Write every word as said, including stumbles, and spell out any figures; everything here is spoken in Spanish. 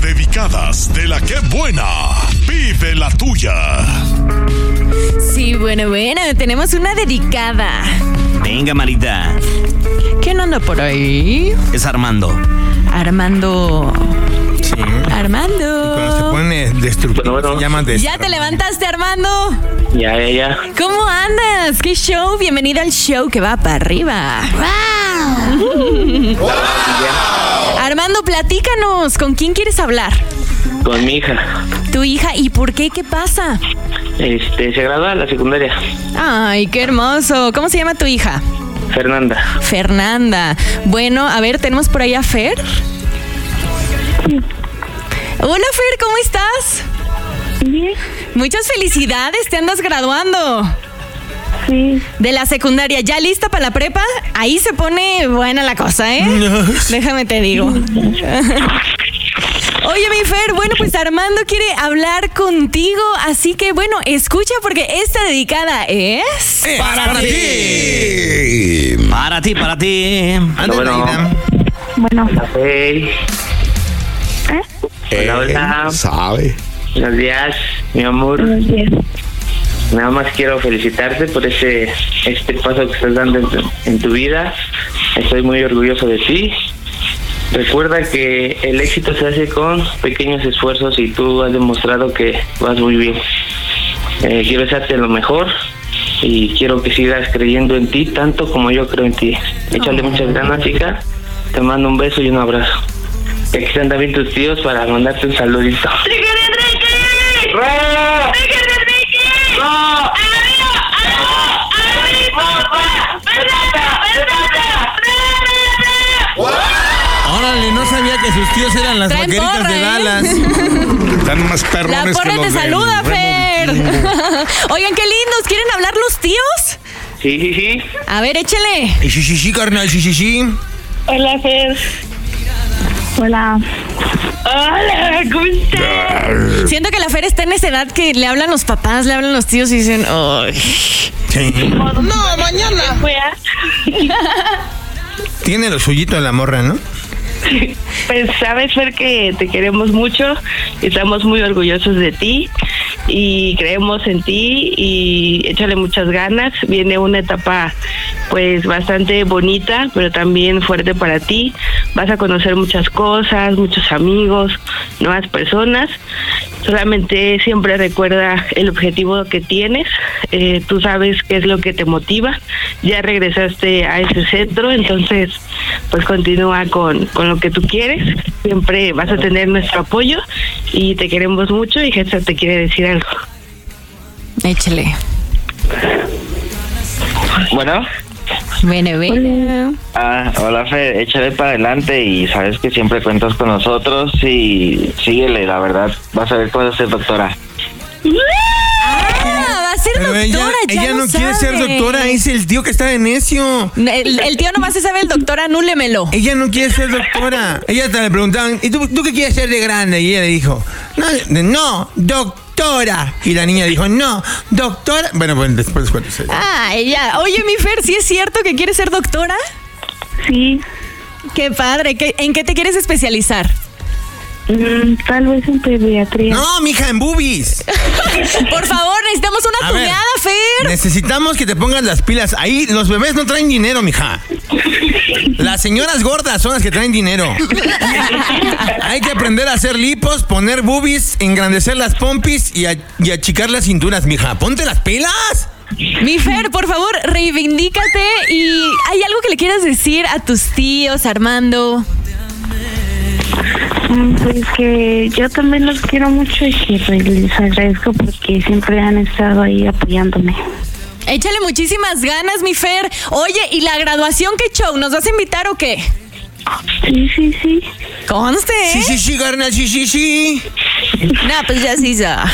dedicadas de la que buena. Vive la tuya. Sí, bueno, bueno, tenemos una dedicada. Venga, Marita. ¿Quién anda por ahí? Es Armando. Armando. Sí. Armando. Y cuando se pone destructivo, Bueno, bueno. se llama des- ¿Ya te levantaste, Armando? Ya, ya, ya. ¿Cómo andas? ¿Qué show? Bienvenido al show que va para arriba. ¡Wow! Armando, platícanos. ¿Con quién quieres hablar? Con mi hija. ¿Tu hija? ¿Y por qué? ¿Qué pasa? Este, se graduó de la secundaria. Ay, qué hermoso. ¿Cómo se llama tu hija? Fernanda. Fernanda. Bueno, a ver, tenemos por ahí a Fer. Hola, Fer, ¿cómo estás? Bien, Muchas felicidades, te andas graduando sí. de la secundaria. ¿Ya lista para la prepa? Ahí se pone buena la cosa, ¿eh? Déjame te digo. Oye, mi Fer, bueno, pues Armando quiere hablar contigo, así que, bueno, escucha porque esta dedicada es... ¡Es Para para ti. ti! Para ti, para ti. Anda, Bueno. Marita. Bueno, Hola, Fey. ¿eh? Hola, hola. Él sabe. Buenos días, mi amor. Buenos días. Nada más quiero felicitarte por ese este paso que estás dando en tu, en tu vida. Estoy muy orgulloso de ti. Recuerda que el éxito se hace con pequeños esfuerzos y tú has demostrado que vas muy bien. Eh, quiero desearte lo mejor y quiero que sigas creyendo en ti tanto como yo creo en ti. Échale muchas ganas, chica. Te mando un beso y un abrazo. Y aquí están también tus tíos para mandarte un saludito. Órale, no sabía que sus tíos eran las Traen vaqueritas porra, de ¿eh? Dallas. Están más La perrones que porra los te del saluda, Remo. Fer. Oigan, qué lindos. ¿Quieren hablar los tíos? Sí, sí, sí. A ver, échale. Y sí, sí, sí, carnal, sí, sí, sí. Hola, Fer. Hola. Hola, ¿cómo estás? Siento que la Fer está en esa edad que le hablan los papás, le hablan los tíos y dicen, ¡ay! Sí. No, mañana. Fue a... Tiene lo suyito de la morra, ¿no? Pues sabes, Fer, que te queremos mucho, estamos muy orgullosos de ti y creemos en ti y échale muchas ganas. Viene una etapa pues bastante bonita, pero también fuerte para ti. Vas a conocer muchas cosas, muchos amigos, nuevas personas. Solamente siempre recuerda el objetivo que tienes. Eh, tú sabes qué es lo que te motiva. Ya regresaste a ese centro, entonces pues continúa con, con lo que tú quieres. Siempre vas a tener nuestro apoyo y te queremos mucho. Y Jesús te quiere decir algo. Échale. Bueno. Bueno, bueno. Ah, hola, Fer, échale para adelante y sabes que siempre cuentas con nosotros y síguele, la verdad, vas a ver cómo vas a ser doctora. Ah, va a ser Pero doctora, ella, ya ella lo no quiere ser sabe. doctora, es el tío que está de necio. El, el tío nomás se sabe el doctor, anúlemelo. Ella no quiere ser doctora. Ella hasta le preguntaban, ¿y tú, tú qué quieres ser de grande? Y ella le dijo, no, no, doctora. Y la niña dijo, no, doctora. Bueno, pues después cuento. Ah, ella. Oye, mi Fer, ¿sí es cierto que quieres ser doctora? Sí. Qué padre. ¿Qué- ¿En qué te quieres especializar? Mm, tal vez en pediatría. No, mija, en boobies. Por favor, necesitamos una A ver, tuneada, Fer. Necesitamos que te pongas las pilas. Ahí los bebés no traen dinero, mija. Las señoras gordas son las que traen dinero. Hay que aprender a hacer lipos, poner boobies, engrandecer las pompis y, a- y achicar las cinturas, mija. ¡Ponte las pilas! Mi Fer, por favor, reivindícate. ¿Y hay algo que le quieras decir a tus tíos, Armando? Mm, Pues que yo también los quiero mucho y que pues, les agradezco porque siempre han estado ahí apoyándome. Échale muchísimas ganas, mi Fer. Oye, ¿y la graduación qué show? ¿Nos vas a invitar o qué? Sí, sí, sí. Conste, ¿eh? Sí, sí, sí, carnal, sí, sí, sí. No, pues ya sí, ya.